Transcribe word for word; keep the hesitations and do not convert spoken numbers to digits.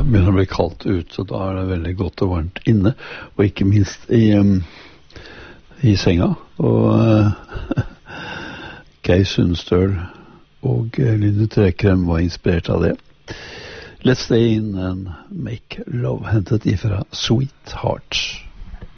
begynner å bli kaldt ut, så da er det veldig godt og varmt inne, og ikke minst i, um, i senga. Og uh, Geir Sundstøl og uh, Lindu Trekrem var inspirert av det. Let's Stay In and Make Love, hentet ifra Sweetheart.